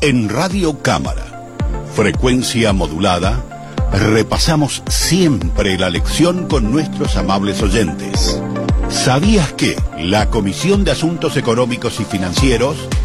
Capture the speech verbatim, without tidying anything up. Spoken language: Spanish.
En Radio Cámara, frecuencia modulada, repasamos siempre la lección con nuestros amables oyentes. ¿Sabías que la Comisión de Asuntos Económicos y Financieros